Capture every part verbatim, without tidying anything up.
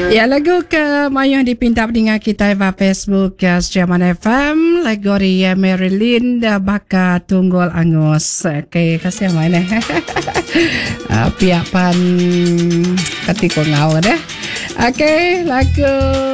Ya, lagu ke Mayuh dipinta dengan kita di Facebook ya, Setiaman F M, lagu Ria Marilyn dah baka tunggul angus. Okay, kasih main eh. uh, Pihak pan ketika ngau deh. Okay, lagu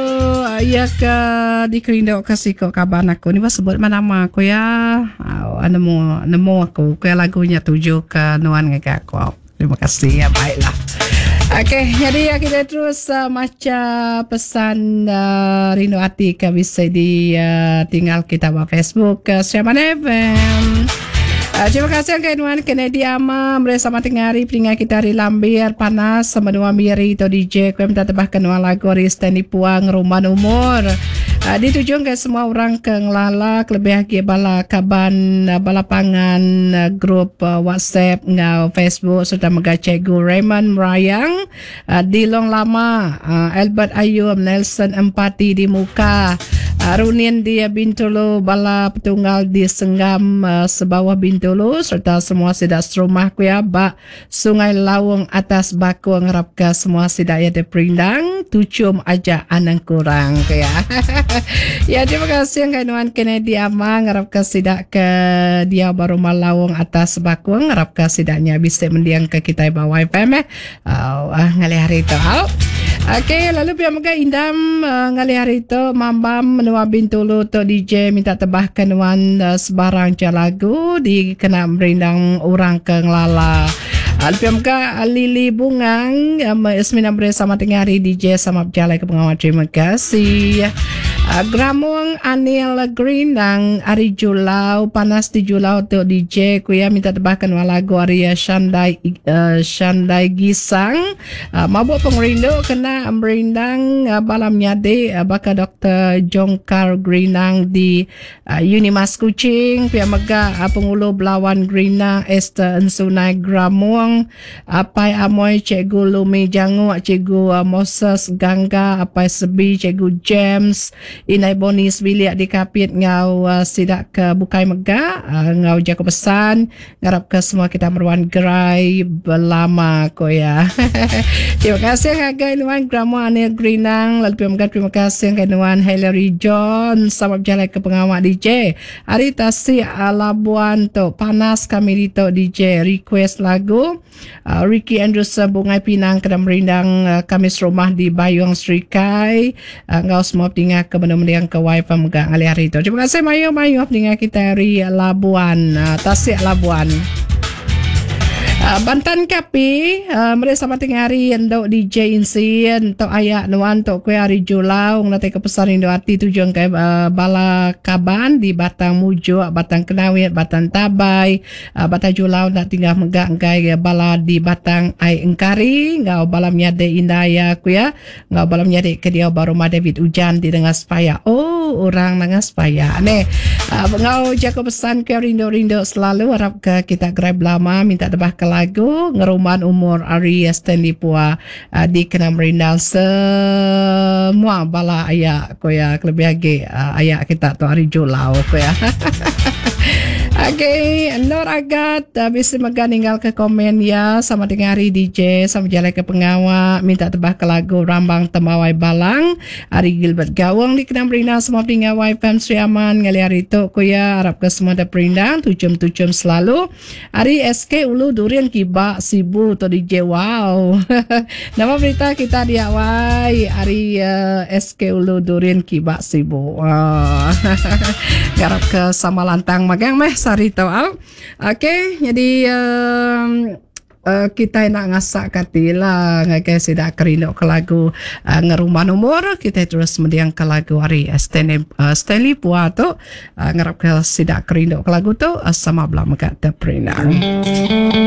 ya ke dikerindo kasih kok kabar aku ni sebut mana nama aku ya. Uh, nemu nemu aku ke lagunya tuju ke nuan ngak aku. Terima kasih ya, baiklah. Okey, jadi kita terus uh, macam pesan uh, rindu hati ke bisa di uh, tinggal kita di Facebook uh, Setiaman F M. Uh, terima kasih ke Nuan Kennedy Ama bersama tengah hari peringkat kita hari lambir panas sama dua miri atau D J kuem tak tebah kenal lagu hari Stanley Puang Rumah Umur. Uh, ditujukan ke semua orang ke ngelala lebih lagi bala kaban uh, bala pangan uh, grup uh, WhatsApp ngau Facebook serta mega Cikgu Raymond Merayang uh, di Long Lama, uh, Albert Ayub, Nelson Empati di Muka, uh, Runin di Bintulu, bala petunggal di Senggam uh, sebawah Bintulu serta semua sidak serumah ku ya bak Sungai Lawung atas baku ngarap ke semua sidak ya de perindang tucum aja anang kurang ku ya. Ya, terima kasih yang Nuan Kennedy Ama ngarap ke sidak ke dia baru malawung atas bakung ngarap ke sidaknya bisa mendiang ke kita bawa F M eh. Uh, uh, ngali hari itu. Oh. Okey, lalu pihak mega indam uh, ngali hari itu mambam menua Bintulu tu D J minta tebah ke nuan uh, sebarang lagu di kena merindang orang ke ngelala. Alpiam ka Lili Bungang um, Esmina bersama tengah hari D J sama berjalan ke pengawal. Terima kasih. Uh, Gramong Anil Green dan Ari Julau panas di Julau tu D J kuya minta tebahkan lagu Arya Shandai uh, Shandai Gisang uh, mabuk pengerindu kena merindang uh, balam nyade uh, baka Doktor Jongkar Greenang di uh, Unimas Kuching pihak mega uh, pengulu Belawan Greenang Esther Ensunai Gramong apai amoy Cikgu Lumi Jangu Cikgu uh, Moses Gangga apai Sebi Cikgu James Inai Bonis bilik di kapit ngau uh, sidak ke bukai mega uh, ngau jago pesan ngarap ke semua kita meruan gerai belama ko ya. Terima kasih kagai nuan Gramo Anil Greenang lalu terima terima kasih kagai nuan Hillary John sama berjalan ke pengawal D J hari tasi Labuan tu panas kami di tu D J request lagu uh, Ricky Andrews Bungai Pinang kena merindang uh, Kamis rumah di Bayung Serikai uh, ngau semua tinggal ke benar-benar ke wifi megang alih hari itu. Terima kasih Mayu Mayu dengan kita dari Labuan, uh, Tasik Labuan. Uh, Bantan Kapi uh, mereka sama tengah hari untuk D J Insien untuk ayak nuan untuk kue hari Julau nanti kepesan Indo Hati tujuan ke uh, Bala Kaban di Batang Mujuk, Batang Kenawit, Batang Tabai, uh, Batang Julau nak tinggal megak kai bala di Batang Ai Engkari ngau bala miade indaya kue ngau bala miade ke dia baru ma David Ujan di dengan supaya oh orang dengan supaya ne uh, ngau jago pesan ke rindu-rindu selalu harap ke kita grab lama minta tebah ke lagu ngeruman umur Ari Stanley Pua uh, di kena merindal semua bala ayak ko ya lebih lagi uh, ayak kita tu Ari Julau ko ya. Okay, Nur Agat uh, bisa mega tinggal ke komen ya sama dengan hari D J sama jalan ke pengawal minta tebah ke lagu Rambang Temawai Balang Ari Gilbert Gawang di kena merindal semua pengawal F M Sriaman ngali hari itu ko ya harap ke semua ada perindang tucum-tucum selalu Ari S K Ulu Durian Kibak Sibu tu D J wow. Nama berita kita di awal Ari uh, S K Ulu Durian Kibak Sibu wow. Garap ke sama lantang magang meh sari tau. Okey, jadi um, uh, kita nak ngasak katila ngagai sidak kerindu ke lagu uh, ngeruman umur kita terus mendiang ke lagu Ari Stanley uh, Stanley Pua tu uh, ngarap ke sidak kerindu ke lagu tu uh, sama belah megat terperinang.